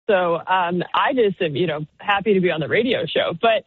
So I just am, happy to be on the radio show. But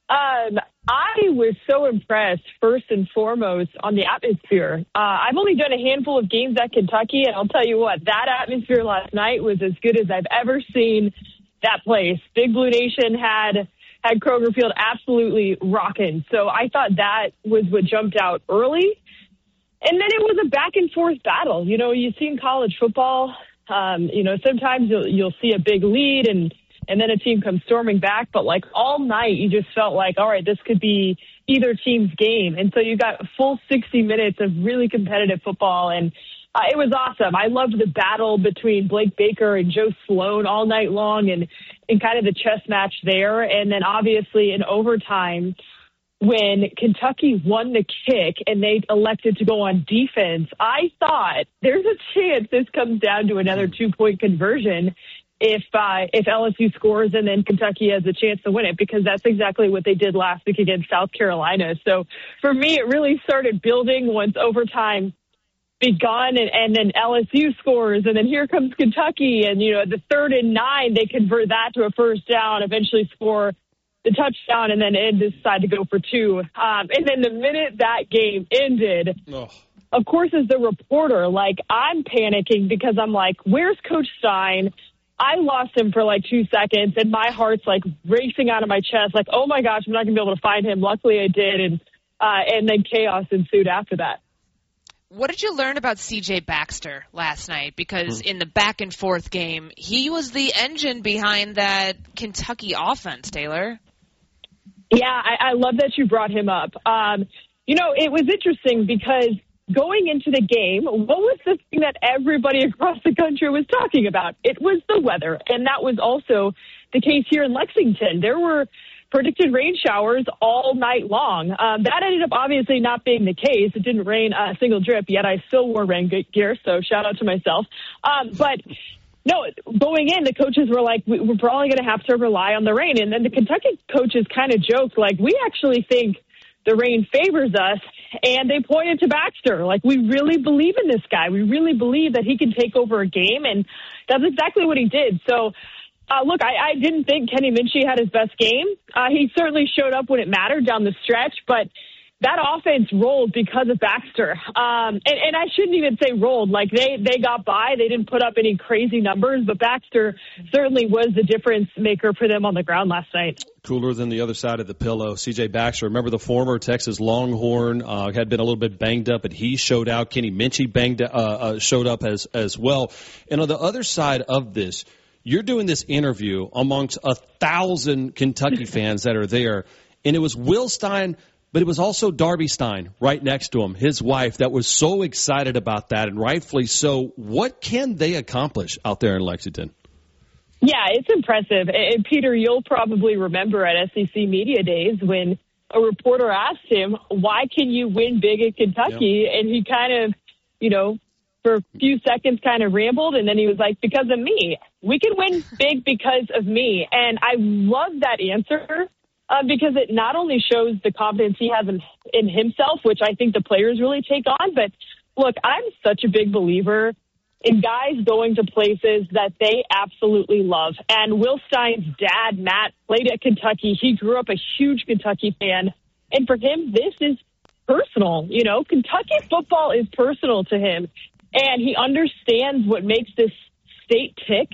I was so impressed, first and foremost, on the atmosphere. I've only done a handful of games at Kentucky, and I'll tell you what, that atmosphere last night was as good as I've ever seen that place. Big Blue Nation had Kroger Field absolutely rocking. So I thought that was what jumped out early. And then it was a back-and-forth battle. You see in college football, sometimes you'll see a big lead and then a team comes storming back. But, all night you just felt like, all right, this could be either team's game. And so you got a full 60 minutes of really competitive football, and it was awesome. I loved the battle between Blake Baker and Joe Sloan all night long and kind of the chess match there. And then obviously in overtime, when Kentucky won the kick and they elected to go on defense, I thought there's a chance this comes down to another 2-point conversion if LSU scores and then Kentucky has a chance to win it, because that's exactly what they did last week against South Carolina. So for me, it really started building once overtime begun and then LSU scores, and then here comes Kentucky, and the 3rd and 9 they convert that to a first down, eventually score the touchdown, and then decide to go for 2. And then the minute that game ended, of course, as the reporter, I'm panicking because I'm like, where's Coach Stein? I lost him for 2 seconds, and my heart's racing out of my chest, oh my gosh, I'm not gonna be able to find him. Luckily I did, and then chaos ensued after that. What did you learn about C.J. Baxter last night? Because in the back-and-forth game, he was the engine behind that Kentucky offense, Taylor. Yeah, I love that you brought him up. It was interesting because going into the game, what was the thing that everybody across the country was talking about? It was the weather, and that was also the case here in Lexington. There were predicted rain showers all night long. That ended up obviously not being the case. It didn't rain a single drip, yet I still wore rain gear, so shout out to myself. But no, going in, the coaches were like, we're probably going to have to rely on the rain. And then the Kentucky coaches kind of joked, we actually think the rain favors us. And they pointed to Baxter. We really believe in this guy. We really believe that he can take over a game. And that's exactly what he did. So, look, I didn't think Kenny Minchie had his best game. He certainly showed up when it mattered down the stretch, but that offense rolled because of Baxter. And I shouldn't even say rolled. They got by. They didn't put up any crazy numbers, but Baxter certainly was the difference maker for them on the ground last night. Cooler than the other side of the pillow. C.J. Baxter, remember the former Texas Longhorn, had been a little bit banged up, but he showed out. Kenny Minchie showed up as well. And on the other side of this, you're doing this interview amongst 1,000 Kentucky fans that are there, and it was Will Stein, but it was also Darby Stein right next to him, his wife, that was so excited about that, and rightfully so. What can they accomplish out there in Lexington? Yeah, it's impressive. And Peter, you'll probably remember at SEC Media Days when a reporter asked him, why can you win big at Kentucky? Yep. And he kind of, for a few seconds kind of rambled, and then he was like, because of me. We can win big because of me. And I love that answer because it not only shows the confidence he has in himself, which I think the players really take on, but look, I'm such a big believer in guys going to places that they absolutely love. And Will Stein's dad, Matt, played at Kentucky. He grew up a huge Kentucky fan. And for him, this is personal. Kentucky football is personal to him. And he understands what makes this state tick.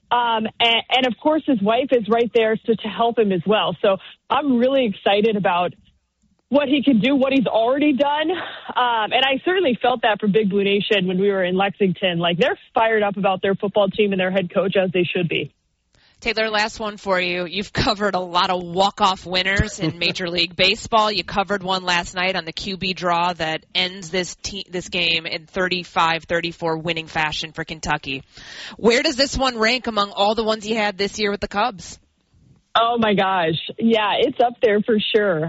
And of course, his wife is right there to help him as well. So I'm really excited about what he can do, what he's already done. And I certainly felt that from Big Blue Nation when we were in Lexington. They're fired up about their football team and their head coach, as they should be. Taylor, last one for you. You've covered a lot of walk-off winners in Major League Baseball. You covered one last night on the QB draw that ends this game in 35-34 winning fashion for Kentucky. Where does this one rank among all the ones you had this year with the Cubs? Oh, my gosh. Yeah, it's up there for sure.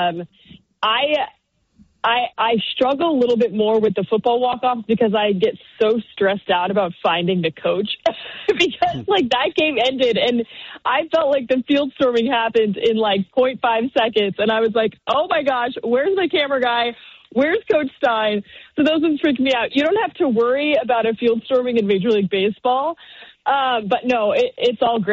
I struggle a little bit more with the football walk-offs because I get so stressed out about finding the coach because that game ended and I felt like the field storming happened in 0.5 seconds. And I was like, oh my gosh, where's my camera guy? Where's Coach Stein? So those ones freaked me out. You don't have to worry about a field storming in Major League Baseball. But no, it's all great.